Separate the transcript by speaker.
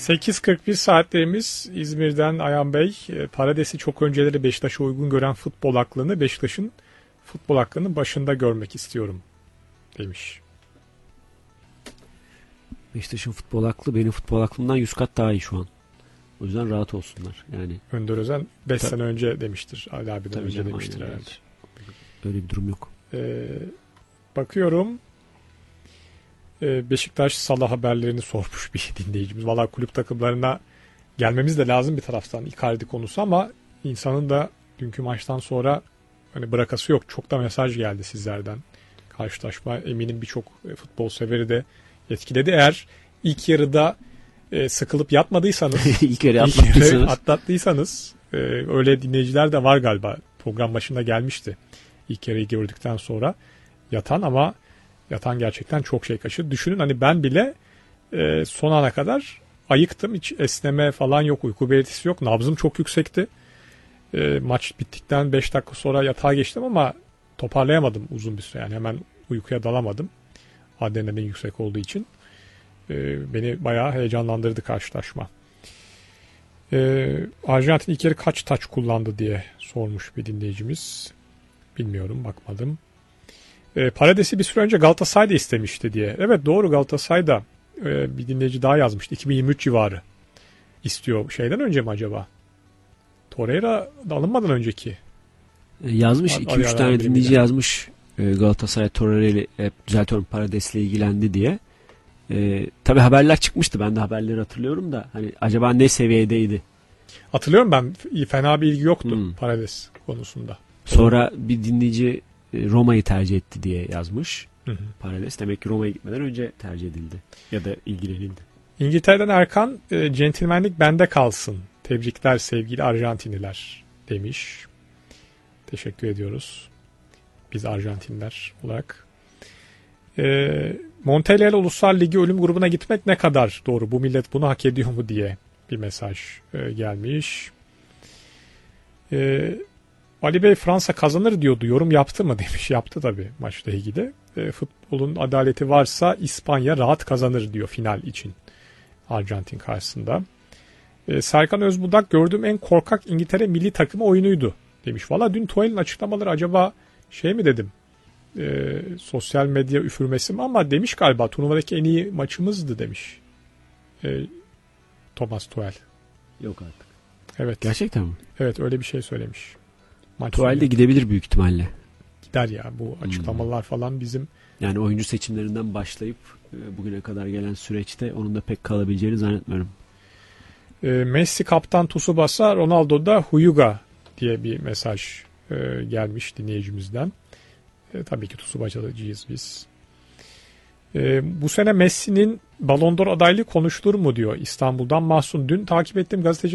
Speaker 1: 8.41 saatlerimiz. İzmir'den Ayhan Bey, Parades'i çok önceleri Beşiktaş'a uygun gören futbol aklını Beşiktaş'ın futbol aklının başında görmek istiyorum demiş.
Speaker 2: Beşiktaş'ın futbol aklı benim futbol aklımdan 100 kat daha iyi şu an. O yüzden rahat olsunlar. Yani
Speaker 1: Önder Özen 5 sene önce demiştir. Ali abiden önce
Speaker 2: canım,
Speaker 1: demiştir herhalde.
Speaker 2: Öyle bir durum yok.
Speaker 1: Bakıyorum. Beşiktaş Salah haberlerini sormuş bir dinleyicimiz. Valla kulüp takımlarına gelmemiz de lazım bir taraftan, Icardi konusu, ama insanın da dünkü maçtan sonra hani bırakası yok. Çok da mesaj geldi sizlerden. Karşılaşma eminim birçok futbol severi de etkiledi. Eğer ilk yarıda sıkılıp yatmadıysanız,
Speaker 2: ilk yarı
Speaker 1: atlattıysanız, öyle dinleyiciler de var galiba. Program başında gelmişti. İlk yarıyı gördükten sonra yatan, ama yatan gerçekten çok şey kaçırdı. Düşünün, hani ben bile son ana kadar ayıktım. Hiç esneme falan yok. Uyku belirtisi yok. Nabzım çok yüksekti. Maç bittikten 5 dakika sonra yatağa geçtim ama toparlayamadım uzun bir süre. Yani hemen uykuya dalamadım. Adrenalin yüksek olduğu için. Beni bayağı heyecanlandırdı karşılaşma. Arjantin ilk yarı kaç taç kullandı diye sormuş bir dinleyicimiz. Bilmiyorum, bakmadım. Parades'i bir süre önce Galatasaray'da istemişti diye. Evet, doğru, Galatasaray'da bir dinleyici daha yazmıştı. 2023 civarı istiyor. Şeyden önce mi acaba? Torreira alınmadan önceki.
Speaker 2: Yazmış. 2-3 tane dinleyici yazmış. Galatasaray Torreira'yı düzeltiyorum, Parades'le ilgilendi diye. Tabii haberler çıkmıştı. Ben de haberleri hatırlıyorum da hani acaba ne seviyedeydi?
Speaker 1: Hatırlıyorum, ben fena bir ilgi yoktu Parades konusunda.
Speaker 2: Sonra bir dinleyici Roma'yı tercih etti diye yazmış. Parades demek ki Roma'ya gitmeden önce tercih edildi ya da ilgilenildi.
Speaker 1: İngiltere'den Erkan, centilmenlik bende kalsın. Tebrikler sevgili Arjantinliler demiş. Teşekkür ediyoruz biz Arjantinliler olarak. Montreal Uluslar Ligi ölüm grubuna gitmek ne kadar doğru? Bu millet bunu hak ediyor mu diye bir mesaj gelmiş. Ali Bey Fransa kazanır diyordu. Yorum yaptı mı demiş. Yaptı tabii maçla ilgili. Futbolun adaleti varsa İspanya rahat kazanır diyor final için Arjantin karşısında. Serkan Özbudak, gördüğüm en korkak İngiltere milli takımı oyunuydu demiş. Valla dün Tuhel'in açıklamaları acaba şey mi dedim? Sosyal medya üfürmesi mi, ama demiş galiba turnuvadaki en iyi maçımızdı demiş. Thomas Tuchel.
Speaker 2: Yok artık.
Speaker 1: Evet.
Speaker 2: Gerçekten mi?
Speaker 1: Evet, öyle bir şey söylemiş.
Speaker 2: Tuchel de gidebilir büyük ihtimalle.
Speaker 1: Gider ya, bu açıklamalar falan bizim.
Speaker 2: Yani oyuncu seçimlerinden başlayıp bugüne kadar gelen süreçte onun da pek kalabileceğini zannetmiyorum.
Speaker 1: Messi kaptan Tsubasa, Ronaldo da Huyuga diye bir mesaj gelmiş dinleyicimizden. Tabii ki Tsubasa'cıyız biz. Bu sene Messi'nin Ballon d'Or adaylığı konuşulur mu diyor İstanbul'dan Mahsun. Dün takip ettiğim gazeteci